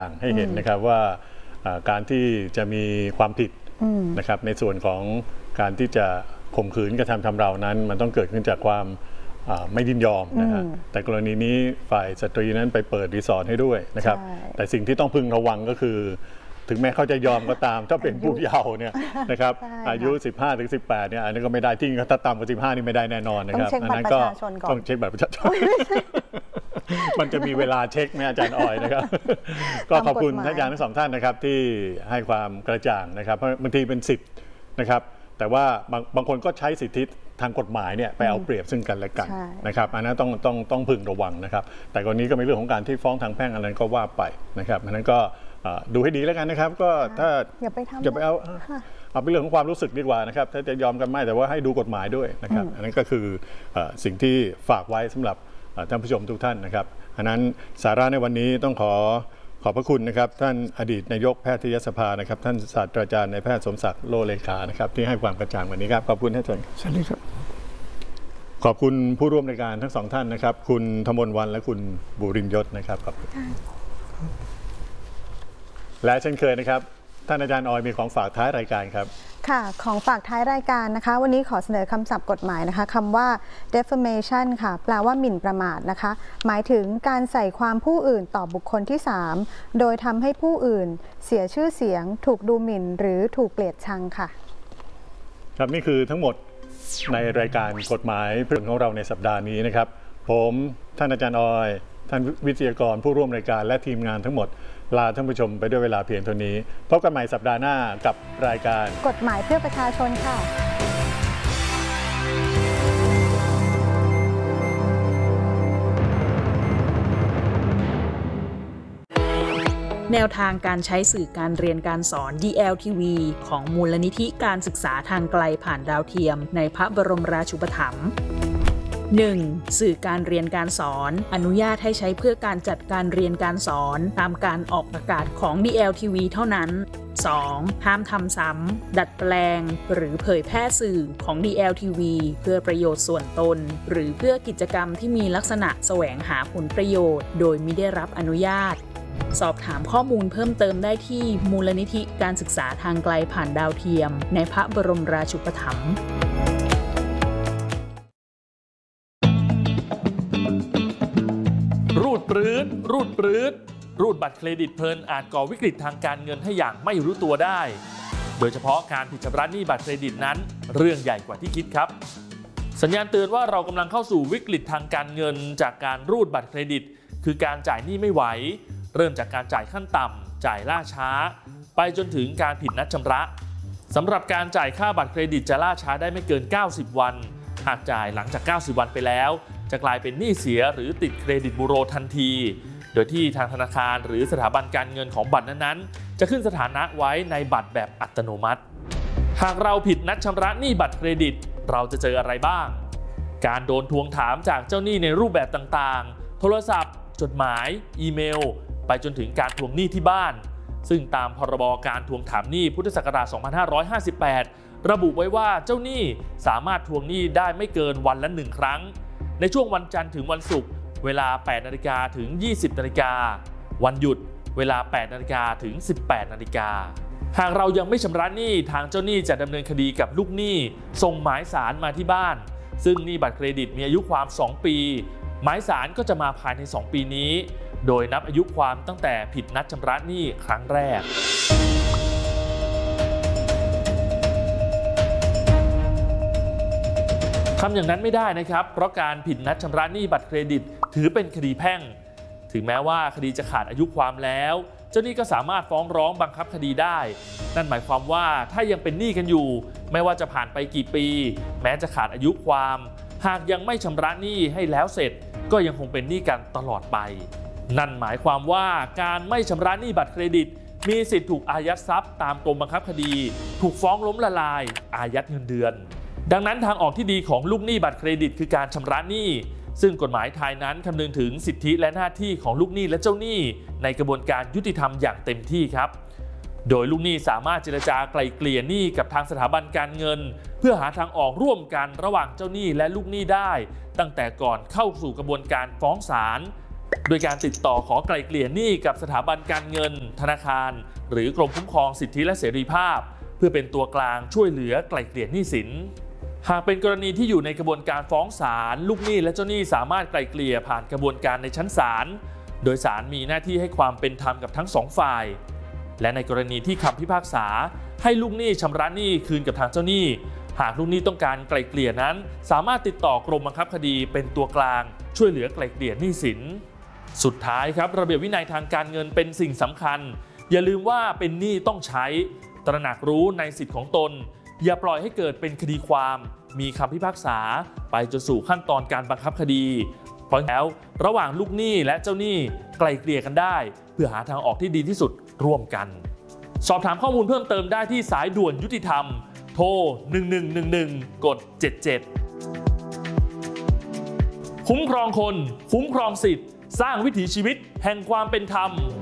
ให้เห็นนะครับว่าการที่จะมีความผิดนะครับในส่วนของการที่จะข่มขืนกระทำชำเรานั้นมันต้องเกิดขึ้นจากความไม่ยินยอมนะฮะแต่กรณีนี้ฝ่ายสตรีนั้นไปเปิดรีสอร์ทให้ด้วยนะครับแต่สิ่งที่ต้องพึงระวังก็คือถึงแม้เขาจะยอมก็ตามถ้าเป็นผู้เยาว์เนี่ยนะครับอายุ 15-18 เนี่ยอันนี้ก็ไม่ได้ที่ถ้าต่ำกว่า 15 นี่ไม่ได้แน่นอนนะครับอันนั้นก็ต้องเช็คบัตรประชาชนมันจะมีเวลาเช็คไหมอาจารย์ออยนะครับก็ขอบคุณท่านอาจารย์ทั้งสองท่านนะครับที่ให้ความกระจ่างนะครับเพราะบางทีเป็นสิทธิ์นะครับแต่ว่าบางคนก็ใช้สิทธิทางกฎหมายเนี่ยไปเอาเปรียบซึ่งกันและกันนะครับอันนั้นต้องพึงระวังนะครับแต่กรณีก็มีเรื่องของการที่ฟ้องทางแพ่งอะไรก็ว่าไปนะครับอันนั้นก็ดูให้ดีแล้วกันนะครับก็ถ้าอย่าไปเอาเป็นเรื่องของความรู้สึกดีกว่านะครับถ้าจะยอมกันไม่แต่ว่าให้ดูกฎหมายด้วยนะครับอันนั้นก็คือสิ่งที่ฝากไว้สำหรับท่านผู้ชมทุกท่านนะครับอันนั้นสาระในวันนี้ต้องขอบพระคุณนะครับท่านอดีตนายกแพทยสภานะครับท่านศาสตราจารย์นายแพทย์สมศักดิ์โลเลขานะครับที่ให้ความกระจ่างวันนี้ครับขอบคุณท่านอาจารย์สวัสดีครับขอบคุณผู้ร่วมในการทั้งสองท่านนะครับคุณธมลวรรณและคุณบุรินทร์ยศนะครับขอบคุณและเช่นเคยนะครับท่านอาจารย์ออยมีของฝากท้ายรายการครับค่ะของฝากท้ายรายการนะคะวันนี้ขอเสนอคำศัพท์กฎหมายนะคะคำว่า defamation ค่ะแปลว่าหมิ่นประมาทนะคะหมายถึงการใส่ความผู้อื่นต่อบุคคลที่3โดยทำให้ผู้อื่นเสียชื่อเสียงถูกดูหมิ่นหรือถูกเกลียดชังค่ะครับนี่คือทั้งหมดในรายการกฎหมายเพื่อนของเราในสัปดาห์นี้นะครับผมท่านอาจารย์ออยท่านวิทยากรผู้ร่วมรายการและทีมงานทั้งหมดลาท่านผู้ชมไปด้วยเวลาเพียงเท่านี้พบกันใหม่สัปดาห์หน้ากับรายการกฎหมายเพื่อประชาชนค่ะแนวทางการใช้สื่อการเรียนการสอน DLTV ของมูลนิธิการศึกษาทางไกลผ่านดาวเทียมในพระบรมราชูปถัมภ์ 1. สื่อการเรียนการสอนอนุญาตให้ใช้เพื่อการจัดการเรียนการสอนตามการออกอากาศของ DLTV เท่านั้น 2. ห้ามทำซ้ำดัดแปลงหรือเผยแพร่สื่อของ DLTV เพื่อประโยชน์ส่วนตนหรือเพื่อกิจกรรมที่มีลักษณะแสวงหาผลประโยชน์โดยมิได้รับอนุญาตสอบถามข้อมูลเพิ่มเติมได้ที่มูลนิธิการศึกษาทางไกลผ่านดาวเทียมในพระบรมราชูปถัมภ์รูดปรื้ดบัตรเครดิตเพลินอาจก่อวิกฤตทางการเงินให้อย่างไม่รู้ตัวได้โดยเฉพาะการผิดชำระหนี้บัตรเครดิตนั้นเรื่องใหญ่กว่าที่คิดครับสัญญาณเตือนว่าเรากำลังเข้าสู่วิกฤตทางการเงินจากการรูดบัตรเครดิตคือการจ่ายหนี้ไม่ไหวเริ่มจากการจ่ายขั้นต่ำจ่ายล่าช้าไปจนถึงการผิดนัดชำระสำหรับการจ่ายค่าบัตรเครดิตจะล่าช้าได้ไม่เกิน90วันหากจ่ายหลังจาก90วันไปแล้วจะกลายเป็นหนี้เสียหรือติดเครดิตบูโรทันทีโดยที่ทางธนาคารหรือสถาบันการเงินของบัตรนั้นๆจะขึ้นสถานะไว้ในบัตรแบบอัตโนมัติหากเราผิดนัดชำระหนี้บัตรเครดิตเราจะเจออะไรบ้างการโดนทวงถามจากเจ้าหนี้ในรูปแบบต่างๆโทรศัพท์จดหมายอีเมลไปจนถึงการทวงหนี้ที่บ้านซึ่งตามพรบการทวงถามหนี้พุทธศักราช 2558 ระบุไว้ว่าเจ้าหนี้สามารถทวงหนี้ได้ไม่เกินวันละ1 ครั้งในช่วงวันจันทร์ถึงวันศุกร์เวลา 8 นาฬิกาถึง 20 นาฬิกาวันหยุดเวลา 8 นาฬิกาถึง 18 นาฬิกาหากเรายังไม่ชำระหนี้ทางเจ้าหนี้จะดำเนินคดีกับลูกหนี้ส่งหมายสารมาที่บ้านซึ่งหนี้บัตรเครดิตมีอายุความ2 ปีหมายสารก็จะมาภายใน2 ปีนี้โดยนับอายุความตั้งแต่ผิดนัดชำระหนี้ครั้งแรกทำอย่างนั้นไม่ได้นะครับเพราะการผิดนัดชำระหนี้บัตรเครดิตถือเป็นคดีแพ่งถึงแม้ว่าคดีจะขาดอายุความแล้วเจ้าหนี้ก็สามารถฟ้องร้องบังคับคดีได้นั่นหมายความว่าถ้ายังเป็นหนี้กันอยู่ไม่ว่าจะผ่านไปกี่ปีแม้จะขาดอายุความหากยังไม่ชำระหนี้ให้แล้วเสร็จก็ยังคงเป็นหนี้กันตลอดไปนั่นหมายความว่าการไม่ชำระหนี้บัตรเครดิตมีสิทธิ์ถูกอายัดทรัพย์ตามกรมบังคับคดีถูกฟ้องล้มละลายอายัดเงินเดือนดังนั้นทางออกที่ดีของลูกหนี้บัตรเครดิตคือการชำระหนี้ซึ่งกฎหมายไทยนั้นคำนึงถึงสิทธิและหน้าที่ของลูกหนี้และเจ้าหนี้ในกระบวนการยุติธรรมอย่างเต็มที่ครับโดยลูกหนี้สามารถเจรจาไกล่เกลี่ยหนี้กับทางสถาบันการเงินเพื่อหาทางออกร่วมกันระหว่างเจ้าหนี้และลูกหนี้ได้ตั้งแต่ก่อนเข้าสู่กระบวนการฟ้องศาลโดยการติดต่อขอไกล่เกลี่ยหนี้กับสถาบันการเงินธนาคารหรือกรมคุ้มครองสิทธิและเสรีภาพเพื่อเป็นตัวกลางช่วยเหลือไกล่เกลี่ยหนี้สินหากเป็นกรณีที่อยู่ในกระบวนการฟ้องศาลลูกหนี้และเจ้าหนี้สามารถไกล่เกลี่ยผ่านกระบวนการในชั้นศาลโดยศาลมีหน้าที่ให้ความเป็นธรรมกับทั้งสองฝ่ายและในกรณีที่คำพิพากษาให้ลูกหนี้ชำระหนี้คืนกับทางเจ้าหนี้หากลูกหนี้ต้องการไกล่เกลี่ยนั้นสามารถติดต่อกรมบังคับคดีเป็นตัวกลางช่วยเหลือไกล่เกลี่ยหนี้สินสุดท้ายครับระเบียบวินัยทางการเงินเป็นสิ่งสำคัญอย่าลืมว่าเป็นหนี้ต้องใช้ตระหนักรู้ในสิทธิของตนอย่าปล่อยให้เกิดเป็นคดีความมีคำพิพากษาไปจนสู่ขั้นตอนการบังคับคดีเพราะแล้วระหว่างลูกหนี้และเจ้าหนี้ไกล่เกลี่ยกันได้เพื่อหาทางออกที่ดีที่สุดร่วมกันสอบถามข้อมูลเพิ่มเติมได้ที่สายด่วนยุติธรรมโทร1111กด77คุ้มครองคนคุ้มครองสิทธิ์สร้างวิถีชีวิตแห่งความเป็นธรรม